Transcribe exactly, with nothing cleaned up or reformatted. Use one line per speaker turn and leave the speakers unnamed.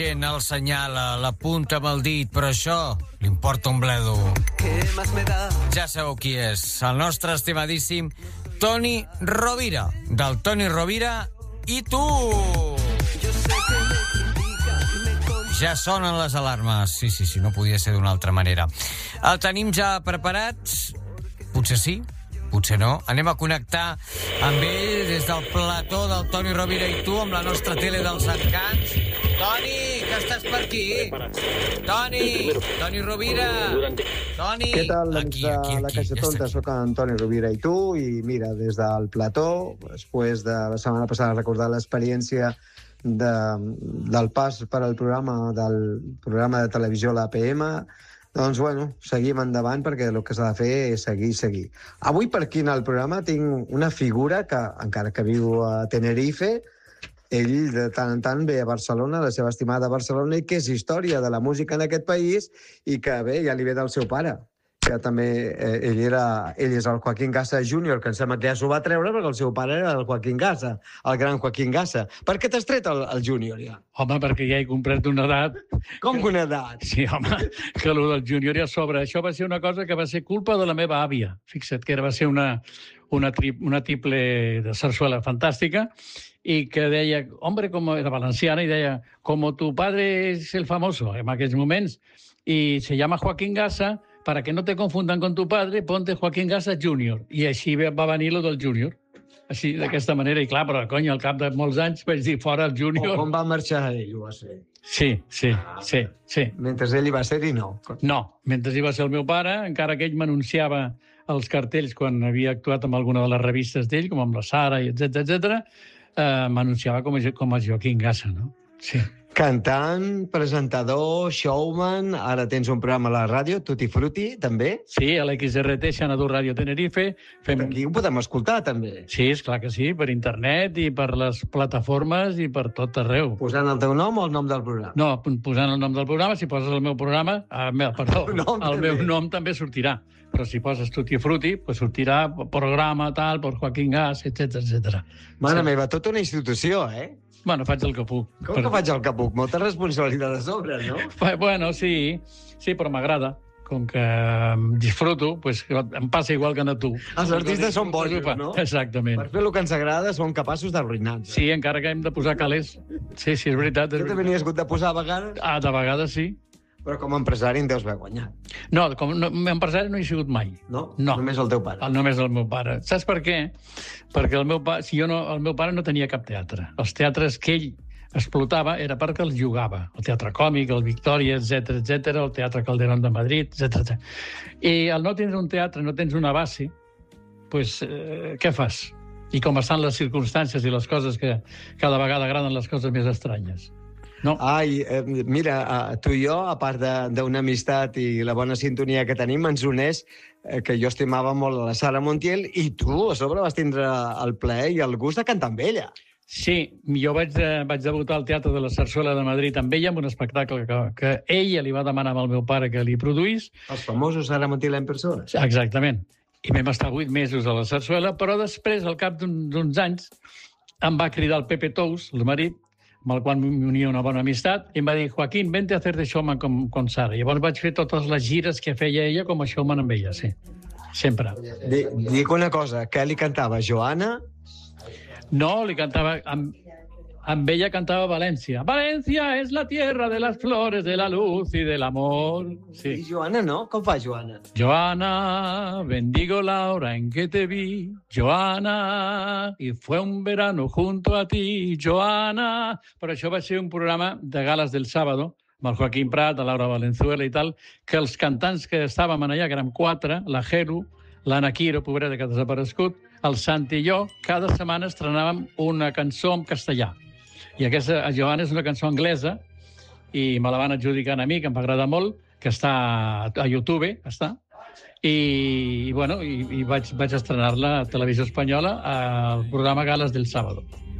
El senyala, l'apunta amb el dit, però això li importa un bledo. Ja sabeu qui és, el nostre estimadíssim Toni Rovira, del Toni Rovira i tu! Ja sonen les alarmes. Sí, sí, sí, no podia ser d'una altra manera. El tenim ja preparat? Potser sí, potser no. Anem a connectar amb ell des del plató del Toni Rovira i tu, amb la nostra tele dels encants. Toni, que estàs per aquí? Toni, Toni Rovira. Toni.
Què tal, doncs,
aquí, aquí, aquí.
La Caixa Tonta? Soc en Toni Rovira i tu, i mira, des del plató, després de la setmana passada recordar l'experiència de, del pas per al programa del programa de televisió l'A P M, doncs, bueno, seguim endavant perquè el que s'ha de fer és seguir, seguir. Avui per aquí en el programa tinc una figura que, encara que viu a Tenerife, ell de tant en tant ve a Barcelona, la seva estimada Barcelona, i que és història de la música en aquest país i que, bé, ja li ve del seu pare, que també eh, ell, era, ell és el Joaquín Gassa júnior, que em sembla que ja s'ho va treure perquè el seu pare era el Joaquín Gassa, el gran Joaquín Gassa. Per què t'has tret el, el júnior, ja?
Home, perquè ja he comprat una edat...
Com que una edat?
Sí, home, que el del júnior ja sobre. Això va ser una cosa que va ser culpa de la meva àvia. Fixa't que era, va ser una, una, tri, una triple de sarsuela fantàstica, i que deia, hombre, com era valenciana, i deia, como tu padre es el famoso en aquells moments, i se llama Joaquín Gassa, para que no te confundan con tu padre, ponte Joaquín Gassa júnior. I així va venir lo del júnior. Així, d'aquesta manera. I clar, però, cony, al cap de molts anys vaig dir, fora el júnior.
O com va marxar ell, ho va ser?
Sí, sí, sí, sí.
Mentre ell hi va ser i no?
No, mentre hi va ser el meu pare, encara que ell m'anunciava els cartells quan havia actuat amb alguna de les revistes d'ell, com amb la Sara, i etcètera, etcètera, eh, m'anunciava com, a, com a Joaquín Gassa, no? Sí.
Cantant, presentador, showman, ara tens un programa a la ràdio, Tutti Frutti, també?
Sí, a l'X R T, Xanadu Ràdio Tenerife. Fem...
Aquí ho podem escoltar, també.
Sí, és clar que sí, per internet i per les plataformes i per tot arreu.
Posant el teu nom o el nom del programa?
No, posant el nom del programa, si poses el meu programa, eh, perdó, el, nom, el meu nom també sortirà. Però si poses Tutti Frutti, pues sortirà programa tal, per Joaquín Gas, etcètera, etcètera.
Mare
sí.
meva, tota una institució, eh?
Bueno, faig el que puc.
Com però... que faig el que puc? Molta responsabilitat a sobre, no?
Bueno, sí, sí, però m'agrada. Com que disfruto, pues, em passa igual que a tu.
Els artistes són bojos, no?
Exactament.
Per fer el que ens agrada som capaços d'arruïnar-nos.
Sí, encara que hem de posar calés. Sí, sí, és veritat.
Que també n'hi has hagut de posar a vegades?
Ah, de vegades sí.
Però com a empresari en deus haver guanyat.
No, com no, empresari no he sigut mai.
No?
No.
Només el teu pare?
El, només el meu pare. Saps per què? Perquè el meu, pa, si jo no, el meu pare no tenia cap teatre. Els teatres que ell explotava era perquè els jugava. El Teatre Còmic, el Victòria, etcètera, etcètera, el Teatre Calderón de Madrid, etcètera. I al no tens un teatre, no tens una base, pues, eh, què fas? I com estan les circumstàncies i les coses que cada vegada agraden les coses més estranyes. No.
Ai, eh, mira, tu i jo, a part d'una amistat i la bona sintonia que tenim, ens uneix eh, que jo estimava molt la Sara Montiel i tu, a sobre, vas tindre el plaer i el gust de cantar amb ella.
Sí, jo vaig, eh, vaig debutar al Teatre de la Sarsuela de Madrid amb ella, amb un espectacle que, que ella li va demanar al meu pare que li produís.
Els famosos Sara Montiel en persona.
Exactament. I vam estar vuit mesos a la Sarsuela, però després, al cap d'uns anys, em va cridar el Pepe Tous, el marit, amb el qual m'unia una bona amistat, i em va dir, Joaquín, vente a hacer de showman con, con Sara. I llavors vaig fer totes les gires que feia ella com a showman amb ella, sí. Sempre.
Dic una cosa, que li cantava Joana?
No, li cantava... Amb, amb ella cantava València. València és la tierra de las flores, de la luz y del amor. Sí.
I Joana no? Com fa Joana?
Joana, bendigo la hora en que te vi. Joana, y fue un verano junto a ti. Joana... Però això va ser un programa de gales del sábado, amb el Joaquín Prat, la Laura Valenzuela i tal, que els cantants que estàvem allà, que érem quatre, la Jero, l'Anna Quiro, pobreta, que ha desaparegut, el Santi i jo, cada setmana estrenàvem una cançó en castellà. I aquesta, Joana, és una cançó anglesa, i me la van adjudicar a mi, que em va agradar molt, que està a YouTube, està, i, i bueno, i, i vaig, vaig estrenar-la a Televisió Espanyola al programa Gales del Sábado.